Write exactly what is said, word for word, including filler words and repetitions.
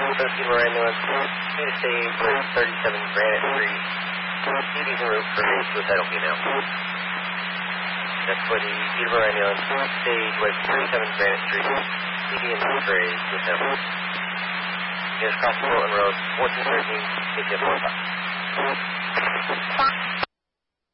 for the Peterborough ambulance, need a stage with thirty-seven Granite Street. Duties en route for a suicidal female. That's for the Peterborough ambulance, stage with thirty-seven Granite Street. Duty en route for a suicidal female. Here's cross Portland Road, fourteen thirteen, K T F one five.